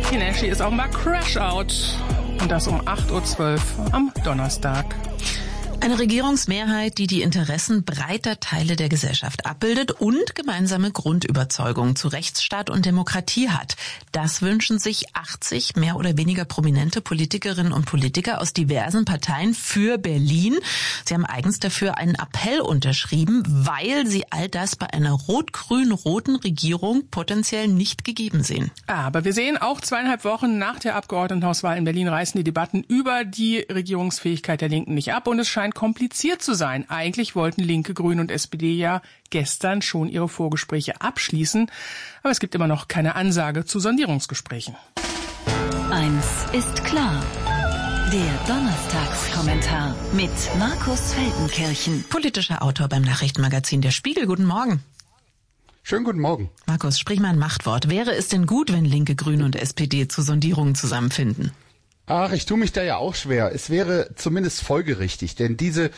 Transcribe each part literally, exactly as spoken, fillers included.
Tinashe ist offenbar Crash Out. Und das um acht Uhr zwölf am Donnerstag. Eine Regierungsmehrheit, die die Interessen breiter Teile der Gesellschaft abbildet und gemeinsame Grundüberzeugungen zu Rechtsstaat und Demokratie hat. Das wünschen sich achtzig mehr oder weniger prominente Politikerinnen und Politiker aus diversen Parteien für Berlin. Sie haben eigens dafür einen Appell unterschrieben, weil sie all das bei einer rot-grün-roten Regierung potenziell nicht gegeben sehen. Aber wir sehen, auch zweieinhalb Wochen nach der Abgeordnetenhauswahl in Berlin reißen die Debatten über die Regierungsfähigkeit der Linken nicht ab und es scheint kompliziert zu sein. Eigentlich wollten Linke, Grüne und S P D ja gestern schon ihre Vorgespräche abschließen, aber es gibt immer noch keine Ansage zu Sondierungsgesprächen. Eins ist klar. Der Donnerstagskommentar mit Markus Feldenkirchen. Politischer Autor beim Nachrichtenmagazin Der Spiegel. Guten Morgen. Schönen guten Morgen. Markus, sprich mal ein Machtwort. Wäre es denn gut, wenn Linke, Grüne und S P D zu Sondierungen zusammenfinden? Ach, ich tue mich da ja auch schwer. Es wäre zumindest folgerichtig, denn diese,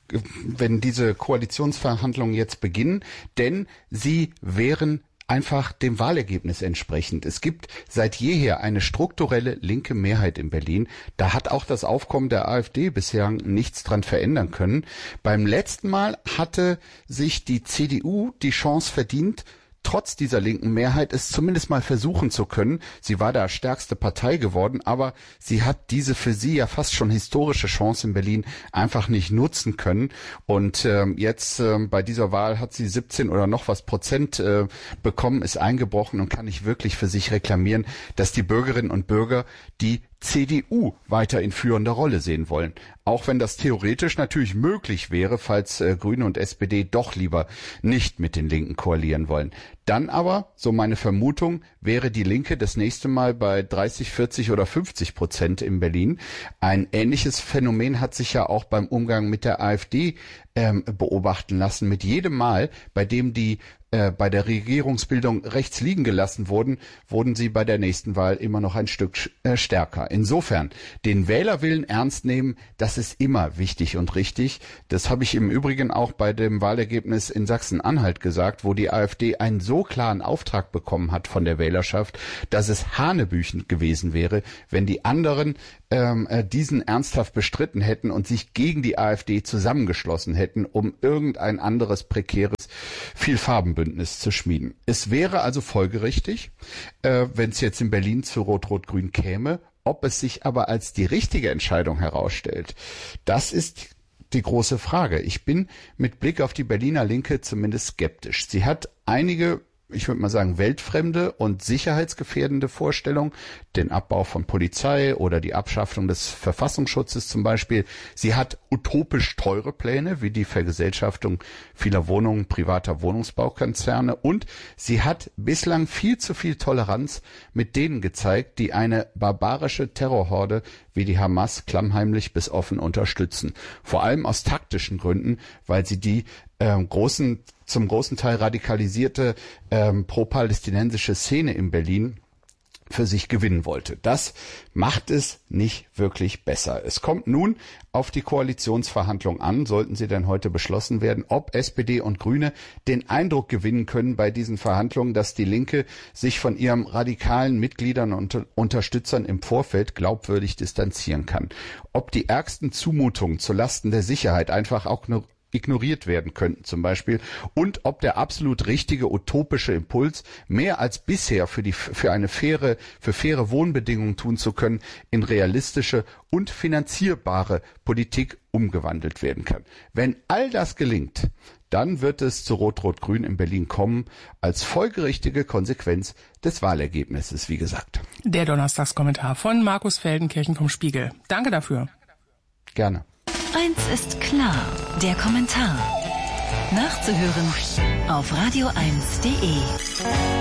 wenn diese Koalitionsverhandlungen jetzt beginnen, denn sie wären einfach dem Wahlergebnis entsprechend. Es gibt seit jeher eine strukturelle linke Mehrheit in Berlin. Da hat auch das Aufkommen der AfD bisher nichts dran verändern können. Beim letzten Mal hatte sich die C D U die Chance verdient, trotz dieser linken Mehrheit es zumindest mal versuchen zu können. Sie war da stärkste Partei geworden, aber sie hat diese für sie ja fast schon historische Chance in Berlin einfach nicht nutzen können. Und äh, jetzt äh, bei dieser Wahl hat sie siebzehn oder noch was Prozent äh, bekommen, ist eingebrochen und kann nicht wirklich für sich reklamieren, dass die Bürgerinnen und Bürger die C D U weiter in führender Rolle sehen wollen. Auch wenn das theoretisch natürlich möglich wäre, falls äh, Grüne und S P D doch lieber nicht mit den Linken koalieren wollen. Dann aber, so meine Vermutung, wäre die Linke das nächste Mal bei dreißig, vierzig oder fünfzig Prozent in Berlin. Ein ähnliches Phänomen hat sich ja auch beim Umgang mit der AfD ähm, beobachten lassen. Mit jedem Mal, bei dem die äh, bei der Regierungsbildung rechts liegen gelassen wurden, wurden sie bei der nächsten Wahl immer noch ein Stück äh, stärker. Insofern, den Wählerwillen ernst nehmen, das ist immer wichtig und richtig. Das habe ich im Übrigen auch bei dem Wahlergebnis in Sachsen-Anhalt gesagt, wo die AfD einen so klaren Auftrag bekommen hat von der Wählerschaft, dass es hanebüchend gewesen wäre, wenn die anderen ähm, diesen ernsthaft bestritten hätten und sich gegen die AfD zusammengeschlossen hätten, um irgendein anderes prekäres Vielfarbenbündnis zu schmieden. Es wäre also folgerichtig, äh, wenn es jetzt in Berlin zu Rot-Rot-Grün käme. Ob es sich aber als die richtige Entscheidung herausstellt, das ist die große Frage. Ich bin mit Blick auf die Berliner Linke zumindest skeptisch. Sie hat einige, ich würde mal sagen, weltfremde und sicherheitsgefährdende Vorstellungen, den Abbau von Polizei oder die Abschaffung des Verfassungsschutzes zum Beispiel. Sie hat utopisch teure Pläne, wie die Vergesellschaftung vieler Wohnungen privater Wohnungsbaukonzerne, und sie hat bislang viel zu viel Toleranz mit denen gezeigt, die eine barbarische Terrorhorde wie die Hamas klammheimlich bis offen unterstützen. Vor allem aus taktischen Gründen, weil sie die ähm, großen, zum großen Teil radikalisierte ähm, pro-palästinensische Szene in Berlin für sich gewinnen wollte. Das macht es nicht wirklich besser. Es kommt nun auf die Koalitionsverhandlungen an, sollten sie denn heute beschlossen werden, ob S P D und Grüne den Eindruck gewinnen können bei diesen Verhandlungen, dass die Linke sich von ihren radikalen Mitgliedern und Unterstützern im Vorfeld glaubwürdig distanzieren kann. Ob die ärgsten Zumutungen zulasten der Sicherheit einfach auch nur ignoriert werden könnten zum Beispiel, und ob der absolut richtige utopische Impuls, mehr als bisher für die für eine faire für faire Wohnbedingungen tun zu können, in realistische und finanzierbare Politik umgewandelt werden kann. Wenn all das gelingt, dann wird es zu Rot-Rot-Grün in Berlin kommen, als folgerichtige Konsequenz des Wahlergebnisses, wie gesagt. Der Donnerstagskommentar von Markus Feldenkirchen vom Spiegel. Danke dafür. Gerne. Eins ist klar, der Kommentar. Nachzuhören auf radio eins punkt de.